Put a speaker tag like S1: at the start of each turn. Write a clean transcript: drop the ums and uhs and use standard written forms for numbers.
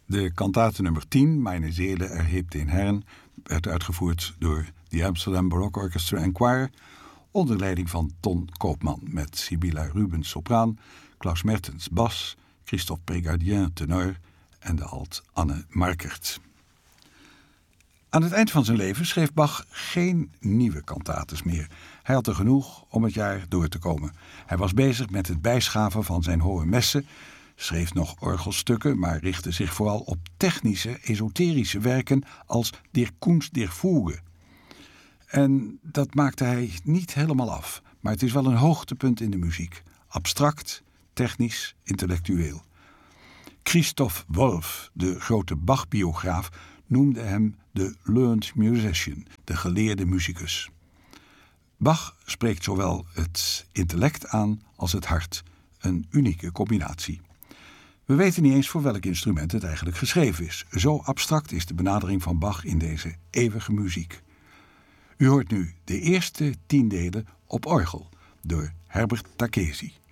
S1: De kantate nummer 10, Meine Seele erhebt den Herrn, werd uitgevoerd door de Amsterdam Baroque Orchestra and Choir onder leiding van Ton Koopman met Sibylla Rubens sopraan, Klaus Mertens bas, Christophe Prégardien tenor en de alt Anne Markert. Aan het eind van zijn leven schreef Bach geen nieuwe kantates meer. Hij had er genoeg om het jaar door te komen. Hij was bezig met het bijschaven van zijn hohe messen, schreef nog orgelstukken, maar richtte zich vooral op technische, esoterische werken als Der Kunst der Fuge. En dat maakte hij niet helemaal af, maar het is wel een hoogtepunt in de muziek. Abstract, technisch, intellectueel. Christoph Wolff, de grote Bach-biograaf, noemde hem de learned musician, de geleerde muzikus. Bach spreekt zowel het intellect aan als het hart, een unieke combinatie. We weten niet eens voor welk instrument het eigenlijk geschreven is. Zo abstract is de benadering van Bach in deze eeuwige muziek. U hoort nu de eerste 10 delen op orgel door Herbert Takesi.